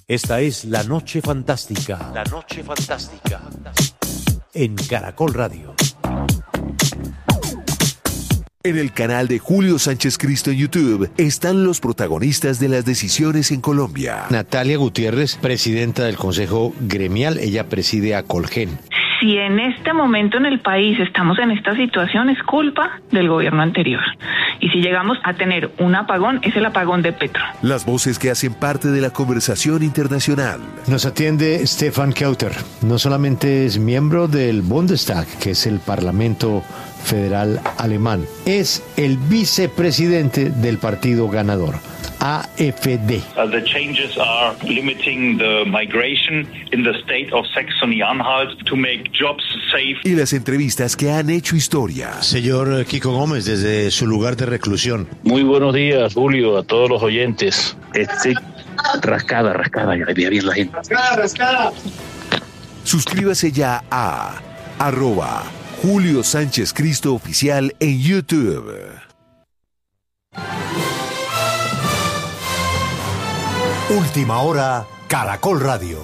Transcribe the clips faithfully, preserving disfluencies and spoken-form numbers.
Esta es La Noche Fantástica. La Noche Fantástica. En Caracol Radio. En el canal de Julio Sánchez Cristo en YouTube están los protagonistas de las decisiones en Colombia. Natalia Gutiérrez, presidenta del Consejo Gremial, ella preside a Colgen. Si en este momento en el país estamos en esta situación, es culpa del gobierno anterior. Y si llegamos a tener un apagón, es el apagón de Petro. Las voces que hacen parte de la conversación internacional. Nos atiende Stefan Kauter. No solamente es miembro del Bundestag, que es el Parlamento Federal Alemán, es el vicepresidente del partido ganador, A F D. Uh, the changes are limiting the migration in the state of Saxony-Anhalt to make jobs safe. Y las entrevistas que han hecho historia. Señor Kiko Gómez, desde su lugar de reclusión. Muy buenos días, Julio, a todos los oyentes. Este, rascada, rascada, ya veía bien la gente. Rascada, rascada. Suscríbase ya a arroba Julio Sánchez Cristo Oficial en YouTube. Última hora, Caracol Radio.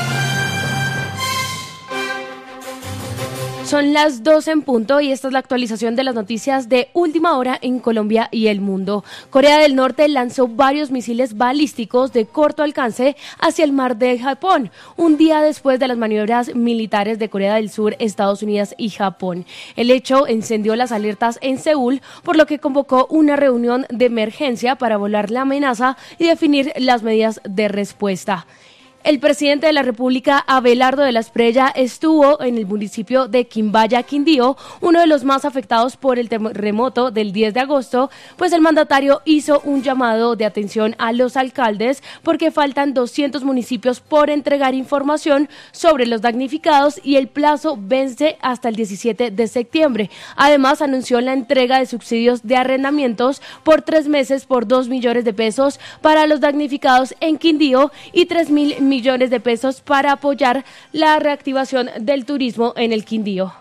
Son las doce en punto y esta es la actualización de las noticias de última hora en Colombia y el mundo. Corea del Norte lanzó varios misiles balísticos de corto alcance hacia el mar de Japón, un día después de las maniobras militares de Corea del Sur, Estados Unidos y Japón. El hecho encendió las alertas en Seúl, por lo que convocó una reunión de emergencia para evaluar la amenaza y definir las medidas de respuesta. El presidente de la República, Abelardo de la Espriella, estuvo en el municipio de Quimbaya, Quindío, uno de los más afectados por el terremoto del diez de agosto, pues el mandatario hizo un llamado de atención a los alcaldes porque faltan doscientos municipios por entregar información sobre los damnificados y el plazo vence hasta el diecisiete de septiembre. Además, anunció la entrega de subsidios de arrendamientos por tres meses por dos millones de pesos para los damnificados en Quindío y tres mil millones de pesos para apoyar la reactivación del turismo en el Quindío.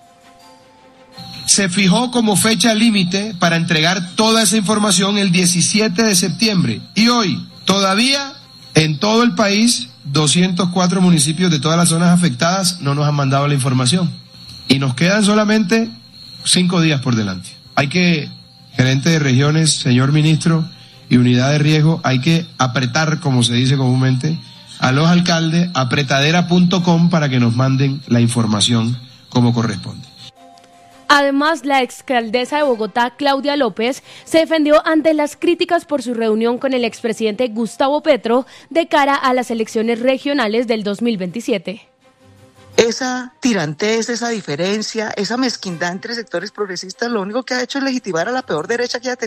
Se fijó como fecha límite para entregar toda esa información el diecisiete de septiembre. Y hoy, todavía en todo el país, doscientos cuatro municipios de todas las zonas afectadas no nos han mandado la información. Y nos quedan solamente cinco días por delante. Hay que, gerente de regiones, señor ministro, y unidad de riesgo, hay que apretar, como se dice comúnmente, a los alcaldes, apretadera punto com, para que nos manden la información como corresponde. Además, la exalcaldesa de Bogotá, Claudia López, se defendió ante las críticas por su reunión con el expresidente Gustavo Petro de cara a las elecciones regionales del dos mil veintisiete. Esa tirantez, esa diferencia, esa mezquindad entre sectores progresistas, lo único que ha hecho es legitimar a la peor derecha que ha tenido